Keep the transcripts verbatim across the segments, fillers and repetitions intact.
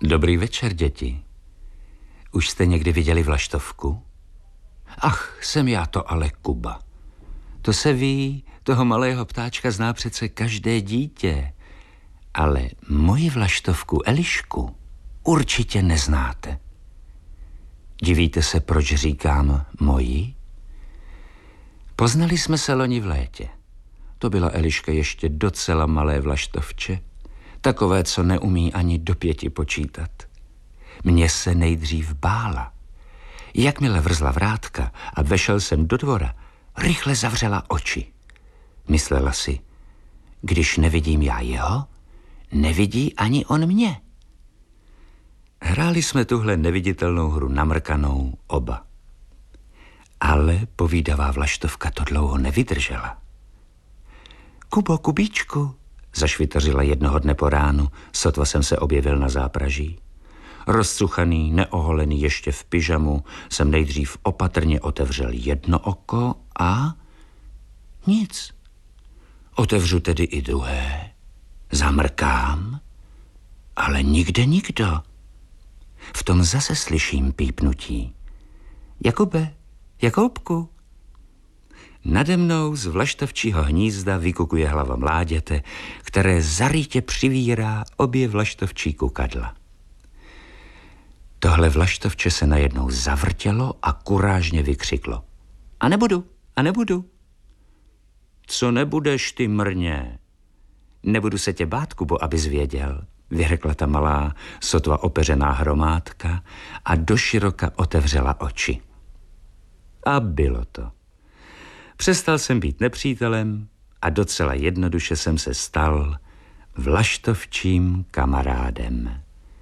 Dobrý večer, děti. Už jste někdy viděli vlaštovku? Ach, jsem já to ale Kuba. To se ví, toho malého ptáčka zná přece každé dítě. Ale moji vlaštovku Elišku určitě neznáte. Divíte se, proč říkám moji? Poznali jsme se loni v létě. To byla Eliška ještě docela malé vlaštovče. Takové, co neumí ani do pěti počítat. Mně se nejdřív bála. Jakmile vrzla vrátka a vešel jsem do dvora, rychle zavřela oči. Myslela si, když nevidím já jeho, nevidí ani on mě. Hráli jsme tuhle neviditelnou hru namrkanou oba. Ale povídavá vlaštovka to dlouho nevydržela. Kubo, Kubíčku, zašvitařila jednoho dne po ránu, sotva jsem se objevil na zápraží. Rozcuchaný, neoholený ještě v pyžamu, jsem nejdřív opatrně otevřel jedno oko a nic. Otevřu tedy i druhé, zamrkám, ale nikde nikdo. V tom zase slyším pípnutí. Jakube, Jakoubku. Nade mnou z vlaštovčího hnízda vykukuje hlava mláděte, které zarytě přivírá obě vlaštovčí kukadla. Tohle vlaštovče se najednou zavrtělo a kurážně vykřiklo. A nebudu, a nebudu. Co nebudeš, ty mrně? Nebudu se tě bát, Kubo, abys věděl, vyřekla ta malá, sotva opeřená hromádka a doširoka otevřela oči. A bylo to. Přestal jsem být nepřítelem a docela jednoduše jsem se stal vlaštovčím kamarádem.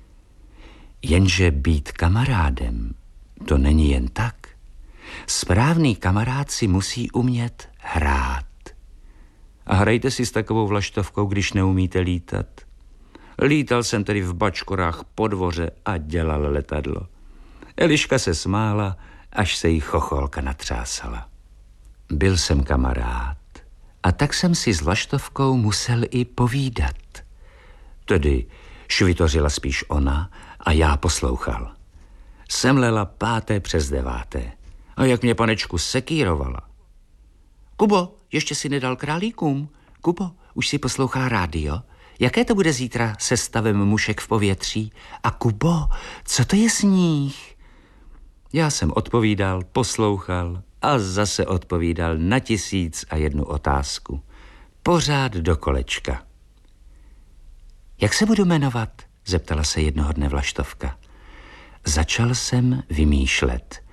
Jenže být kamarádem, to není jen tak. Správný kamarád si musí umět hrát. A hrajte si s takovou vlaštovkou, když neumíte lítat. Lítal jsem tedy v bačkorách po dvoře a dělal letadlo. Eliška se smála, až se jí chocholka natřásala. Byl jsem kamarád a tak jsem si s vlaštovkou musel i povídat. Tedy švitořila spíš ona a já poslouchal. Semlela páté přes deváté. A jak mě panečku sekírovala. Kubo, ještě si nedal králíkům? Kubo, už si poslouchá rádio? Jaké to bude zítra se stavem mušek v povětří? A Kubo, co to je sníh? Já jsem odpovídal, poslouchal a zase odpovídal na tisíc a jednu otázku. Pořád do kolečka. Jak se budu jmenovat? Zeptala se jednoho dne vlaštovka. Začal jsem vymýšlet.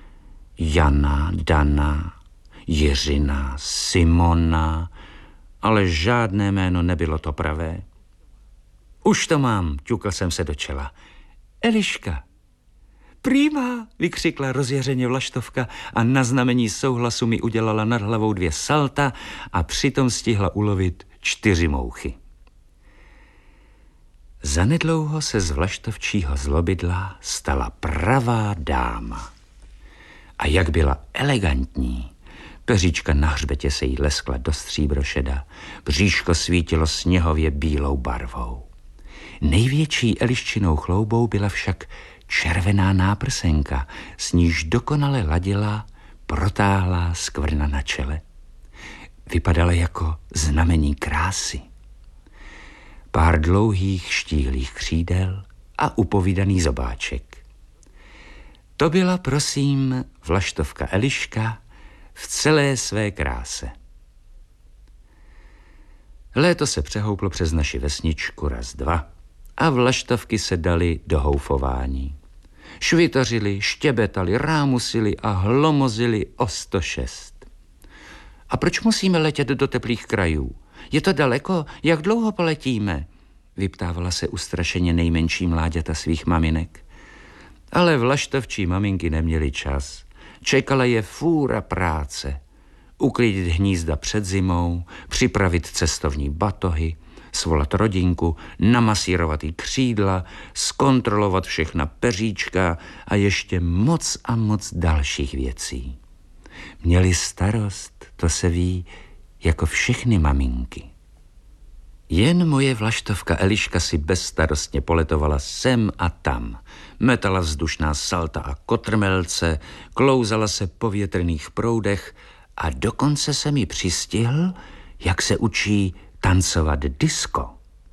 Jana, Dana, Jiřina, Simona, ale žádné jméno nebylo to pravé. Už to mám, ťukl jsem se do čela. Eliška. Prima, vykřikla rozjeřeně vlaštovka a na znamení souhlasu mi udělala nad hlavou dvě salta a přitom stihla ulovit čtyři mouchy. Zanedlouho se z vlaštovčího zlobydla stala pravá dáma. A jak byla elegantní. Peříčka na hřbetě se jí leskla do stříbrošeda, bříško svítilo sněhově bílou barvou. Největší Eliščinou chloubou byla však červená náprsenka, s níž dokonale ladila protáhlá skvrna na čele. Vypadala jako znamení krásy. Pár dlouhých štíhlých křídel a upovídaný zobáček. To byla, prosím, vlaštovka Eliška v celé své kráse. Léto se přehouplo přes naši vesničku raz dva a vlaštovky se daly do houfování. Švitořili, štěbetali, rámusili a hlomozili o sto šest. A proč musíme letět do teplých krajů? Je to daleko, jak dlouho poletíme? Vyptávala se ustrašeně nejmenší mláďata svých maminek. Ale vlaštovčí maminky neměly čas. Čekala je fůra práce. Uklidit hnízda před zimou, připravit cestovní batohy, svolat rodinku, namasírovat jí křídla, zkontrolovat všechna peříčka a ještě moc a moc dalších věcí. Měli starost, to se ví, jako všechny maminky. Jen moje vlaštovka Eliška si bezstarostně poletovala sem a tam. Metala vzdušná salta a kotrmelce, klouzala se po větrných proudech a dokonce se mi přistihl, jak se učí tancovat disko.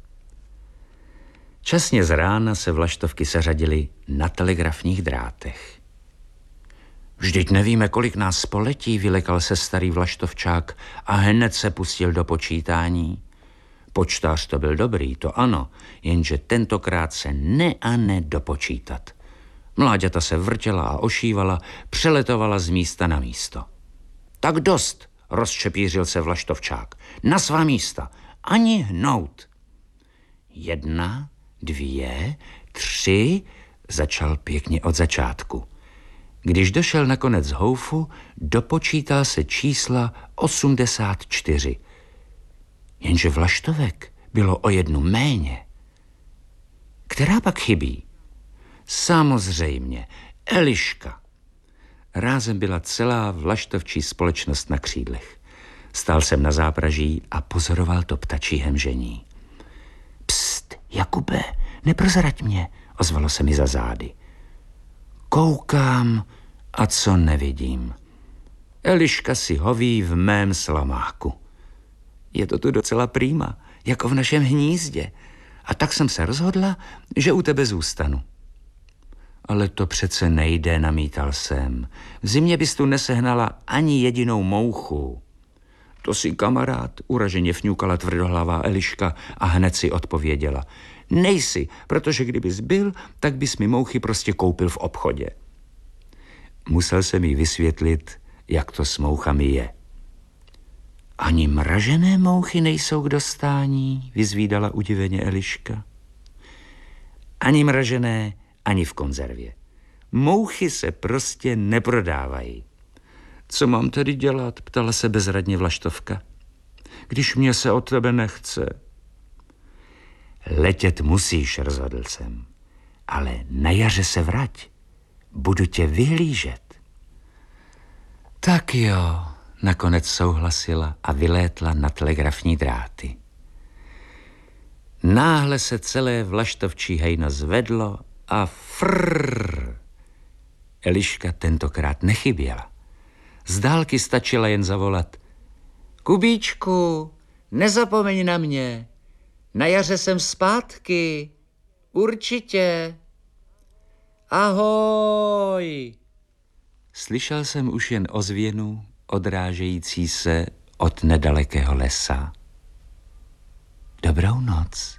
Časně z rána se vlaštovky seřadily na telegrafních drátech. Vždyť nevíme, kolik nás poletí, vylekal se starý vlaštovčák a hned se pustil do počítání. Počtář to byl dobrý, to ano, jenže tentokrát se ne a ne dopočítat. Mláďata se vrtěla a ošívala, přeletovala z místa na místo. Tak dost, rozčepířil se vlaštovčák. Na svá místa, ani hnout. Jedna, dvě, tři, začal pěkně od začátku. Když došel na konec houfu, dopočítal se čísla osmdesát čtyři. Jenže vlaštovek bylo o jednu méně. Která pak chybí? Samozřejmě, Eliška. Rázem byla celá vlaštovčí společnost na křídlech. Stál jsem na zápraží a pozoroval to ptačí hemžení. Pst, Jakube, neprozrať mě, ozvalo se mi za zády. Koukám a co nevidím. Eliška si hoví v mém slamáku. Je to tu docela prýma, jako v našem hnízdě. A tak jsem se rozhodla, že u tebe zůstanu. Ale to přece nejde, namítal jsem. V zimě bys tu nesehnala ani jedinou mouchu. To si kamarád, uraženě fňukala tvrdohlavá Eliška a hned si odpověděla. Nejsi, protože kdybys byl, tak bys mi mouchy prostě koupil v obchodě. Musel jsem jí vysvětlit, jak to s mouchami je. Ani mražené mouchy nejsou k dostání, vyzvídala udiveně Eliška. Ani mražené, ani v konzervě. Mouchy se prostě neprodávají. Co mám tedy dělat, ptala se bezradně vlaštovka. Když mě se od tebe nechce. Letět musíš, rozhodl jsem, ale na jaře se vrať. Budu tě vyhlížet. Tak jo, nakonec souhlasila a vylétla na telegrafní dráty. Náhle se celé vlaštovčí hejno zvedlo a frrrr. Eliška tentokrát nechyběla. Z dálky stačila jen zavolat. Kubíčku, nezapomeň na mě. Na jaře jsem zpátky. Určitě. Ahoj. Slyšel jsem už jen ozvěnu odrážející se od nedalekého lesa. Dobrou noc.